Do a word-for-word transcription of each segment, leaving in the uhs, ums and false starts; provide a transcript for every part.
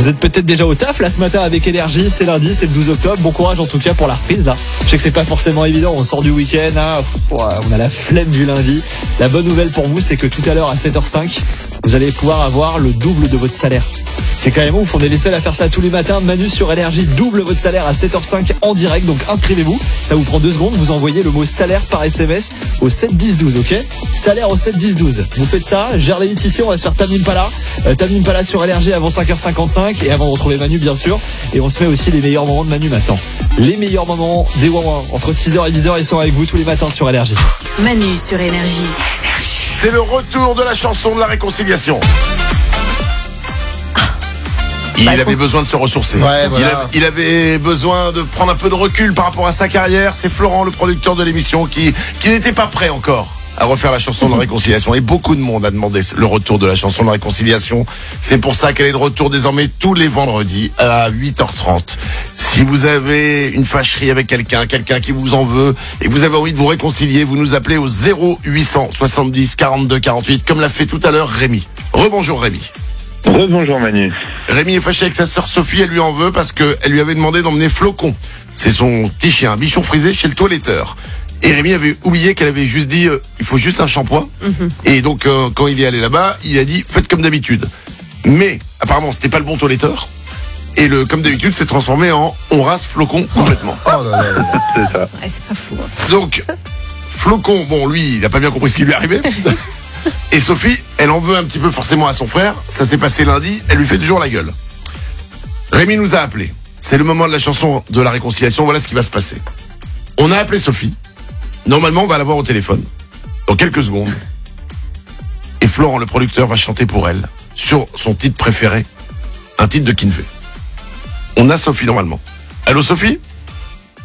Vous êtes peut-être déjà au taf là ce matin avec Énergie, c'est lundi, c'est le douze octobre. Bon courage en tout cas pour la reprise là. Je sais que c'est pas forcément évident, on sort du week-end, hein. On a la flemme du lundi. La bonne nouvelle pour vous, c'est que tout à l'heure à sept heures cinq, vous allez pouvoir avoir le double de votre salaire. C'est quand même ouf, on est les seuls à faire ça tous les matins. Manu sur Énergie double votre salaire à sept heures cinq en direct, donc inscrivez-vous. Ça vous prend deux secondes, vous envoyez le mot salaire par S M S au sept dix douze, ok ? Salaire au sept dix douze. Vous faites ça, gère les hits ici, on va se faire Tamim Pala. Euh, Tamim Pala sur Énergie avant cinq heures cinquante-cinq et avant de retrouver Manu bien sûr. Et on se met aussi les meilleurs moments de Manu maintenant. Les meilleurs moments des Wawa entre six heures et dix heures, ils sont avec vous tous les matins sur Énergie. Manu sur Énergie. C'est le retour de la chanson de la réconciliation. Il Bah, avait besoin de se ressourcer. Ouais, voilà. il, a, il avait besoin de prendre un peu de recul par rapport à sa carrière. C'est Florent, le producteur de l'émission, qui, qui n'était pas prêt encore à refaire la chanson de la réconciliation. Et beaucoup de monde a demandé le retour de la chanson de la réconciliation. C'est pour ça qu'elle est de retour désormais tous les vendredis à huit heures trente. Si vous avez une fâcherie avec quelqu'un, quelqu'un qui vous en veut, et que vous avez envie de vous réconcilier, vous nous appelez au zéro huit cent soixante-dix quarante-deux quarante-huit, comme l'a fait tout à l'heure Rémi. Rebonjour Rémi. Rebonjour Manu. Rémi est fâché avec sa sœur Sophie, elle lui en veut parce qu'elle lui avait demandé d'emmener Flocon. C'est son petit chien, un bichon frisé chez le toiletteur. Et Rémi avait oublié qu'elle avait juste dit euh, il faut juste un shampoing. Mm-hmm. Et donc euh, quand il est allé là-bas, il a dit faites comme d'habitude. Mais apparemment c'était pas le bon toiletteur. Et le comme d'habitude s'est transformé en on rase Flocon complètement. Oh là là là. C'est ça. Ouais, c'est pas fou. Hein. Donc Flocon, bon lui il a pas bien compris ce qui lui arrivait. Et Sophie, elle en veut un petit peu forcément à son frère. Ça s'est passé lundi, elle lui fait toujours la gueule. Rémi nous a appelé. C'est le moment de la chanson de la réconciliation, voilà ce qui va se passer. On a appelé Sophie. Normalement, on va la voir au téléphone dans quelques secondes. Et Florent, le producteur, va chanter pour elle sur son titre préféré, un titre de Kinvey. On a Sophie normalement. Allô Sophie ? Allô ?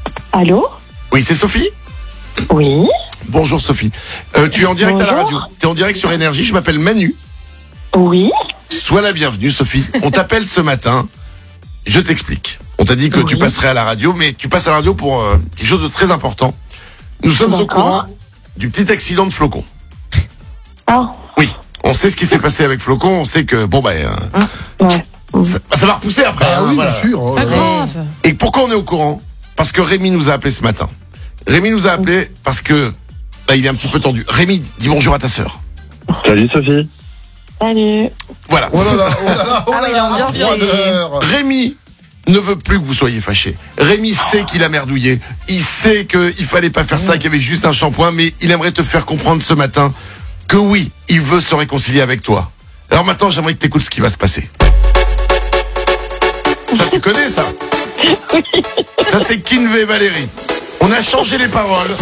Oui, c'est Sophie ? Oui. Bonjour Sophie. Euh, tu es en direct Bonjour. à la radio. Tu es en direct sur Énergie. Je m'appelle Manu. Oui. Sois la bienvenue Sophie. On t'appelle ce matin. Je t'explique. On t'a dit que Oui. tu passerais à la radio, mais tu passes à la radio pour euh, quelque chose de très important. Nous sommes au D'accord. courant du petit accident de Flocon. Ah. Oui, on sait ce qui s'est passé avec Flocon. On sait que bon ben euh, Ouais. ça, ça va repousser après. Ah hein, oui, voilà. bien sûr. oh Pas là là. grave. Et pourquoi on est au courant ? Parce que Rémi nous a appelé ce matin. Rémi nous a appelé parce que bah, il est un petit peu tendu. Rémi, dis bonjour à ta sœur. Salut Sophie. Salut. Voilà. Oh là là, oh là là, oh Ah là oui, là, l'ambiance, trois il est- heures. Rémi ne veut plus que vous soyez fâchés. Rémi sait qu'il a merdouillé. Il sait qu'il fallait pas faire ça, qu'il y avait juste un shampoing, mais il aimerait te faire comprendre ce matin que oui, il veut se réconcilier avec toi. Alors maintenant, j'aimerais que tu écoutes ce qui va se passer. Ça, tu connais ça ? Ça, c'est Kinvey Valérie. On a changé les paroles.